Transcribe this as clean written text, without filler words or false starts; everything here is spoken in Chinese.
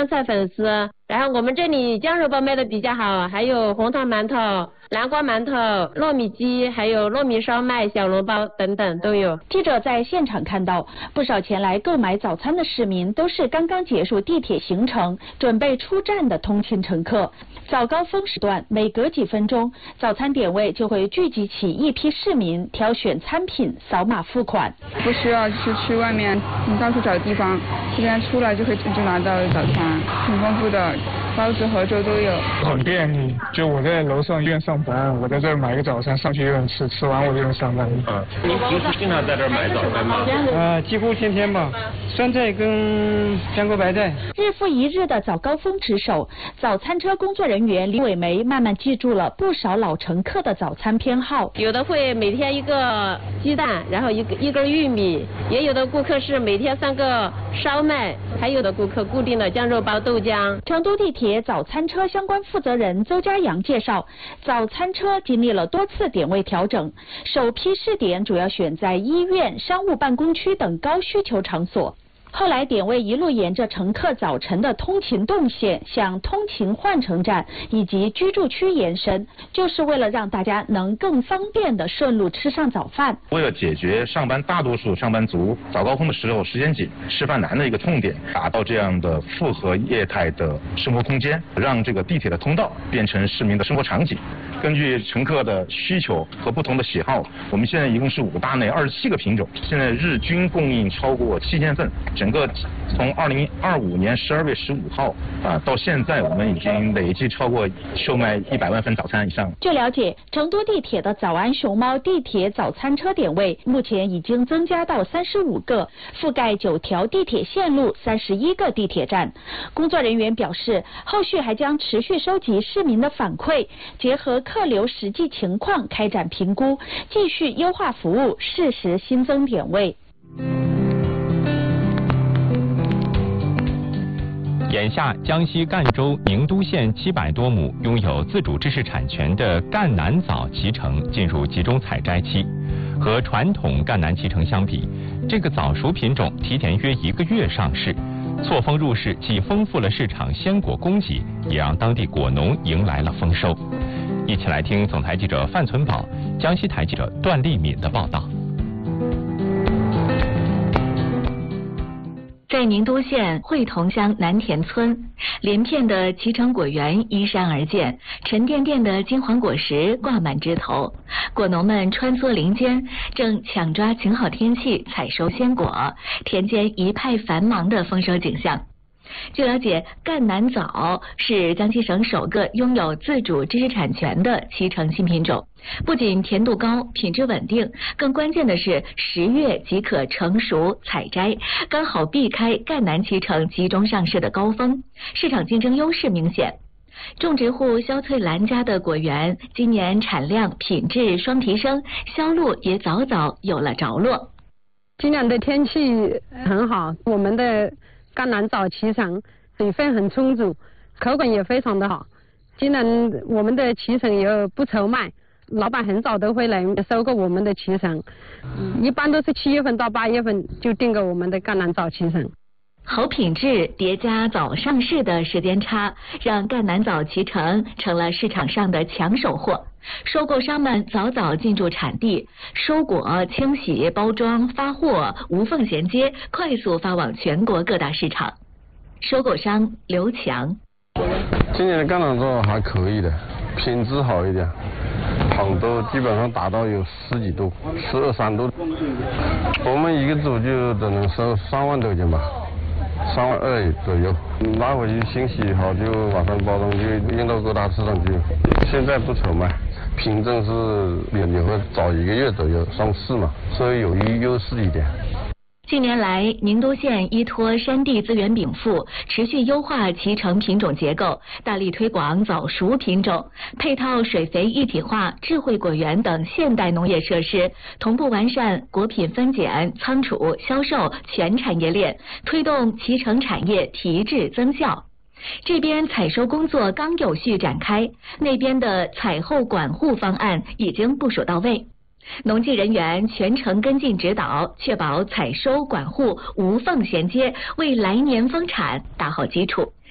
香菜粉丝，然后我们这里酱肉包卖的比较好，还有红糖馒头、南瓜馒头、糯米鸡，还有糯米烧麦、小笼包等等都有。 记者在现场看到，不少前来购买早餐的市民都是刚刚结束地铁行程，准备出站的通勤乘客。早高峰时段，每隔几分钟，早餐点位就会聚集起一批市民，挑选餐品，扫码付款。 不需要去外面到处找地方，这边出来就可以就拿到早餐，挺丰富的，包子和粥都有。 很便利，就我在楼上医院上班，我在这儿买个早餐，上去就能吃，吃完我就能上班。 您平时经常在这儿买早餐吗？ 几乎天天吧，酸菜跟香锅白菜。 日复一日的早高峰值守，早餐车工作人员李伟梅慢慢记住了不少老乘客的早餐偏好。 有的会每天一个鸡蛋，然后一根玉米，也有的顾客是每天3个烧麦，还有的顾客固定的酱肉包、豆浆。 成都地铁早餐车相关负责人邹家阳介绍，早餐车经历了多次点位调整，首批试点主要选在医院、商务办公区等高需求场所。后来点位一路沿着乘客早晨的通勤动线向通勤换乘站以及居住区延伸，就是为了让大家能更方便的顺路吃上早饭。 为了解决大多数上班族早高峰的时候时间紧、吃饭难的一个痛点，打造这样的复合业态的生活空间，让这个地铁的通道变成市民的生活场景。根据乘客的需求和不同的喜好，我们现在一共是5大内27个品种，现在日均供应超过7000份。整个从2025年12月15号到现在，我们已经累计超过售卖100万份早餐以上。 据了解，成都地铁的早安熊猫地铁早餐车点位目前已经增加到35个，覆盖9条地铁线路、31个地铁站。工作人员表示，后续还将持续收集市民的反馈，结合客流实际情况开展评估，继续优化服务，适时新增点位。 眼下，江西赣州宁都县700多亩拥有自主知识产权的赣南枣脐橙进入集中采摘期。和传统赣南脐橙相比，这个早熟品种提前约1个月上市。错峰入市，既丰富了市场鲜果供给，也让当地果农迎来了丰收。一起来听总台记者范存宝、江西台记者段丽敏的报道。 在宁都县会同乡南田村，连片的脐橙果园依山而建，沉甸甸的金黄果实挂满枝头，果农们穿梭林间，正抢抓晴好天气采收鲜果，田间一派繁忙的丰收景象。据了解，赣南枣是江西省首个拥有自主知识产权的脐橙新品种，不仅甜度高、品质稳定，更关键的是10月即可成熟采摘，刚好避开赣南脐橙集中上市的高峰，市场竞争优势明显。种植户肖翠兰家的果园今年产量、品质双提升，销路也早早有了着落。 今年的天气很好，我们的赣南枣脐橙水分很充足，口感也非常的好。今年我们的脐橙也不愁卖，老板很早都会来收购我们的脐橙，一般都是7月份到8月份就订购我们的赣南枣脐橙。 好品质叠加早上市的时间差，让赣南枣脐橙成了市场上的抢手货。收购商们早早进驻产地，收果、清洗、包装、发货无缝衔接，快速发往全国各大市场。收购商刘强： 今年的赣南枣还可以的，品质好一点，糖度基本上达到有10几度，12、13度。我们一个组就只能收3万多斤吧。3万2左右，拿回去清洗好就马上包装就运到各大市场去。现在不愁卖，品种是也会早1个月左右上市嘛，所以有优势一点。 近年来，宁都县依托山地资源禀赋，持续优化脐橙品种结构，大力推广早熟品种，配套水肥一体化、智慧果园等现代农业设施，同步完善果品分拣、仓储、销售全产业链，推动脐橙产业提质增效。这边采收工作刚有序展开，那边的采后管护方案已经部署到位。农技人员全程跟进指导，确保采收管护无缝衔接，为来年丰产打好基础。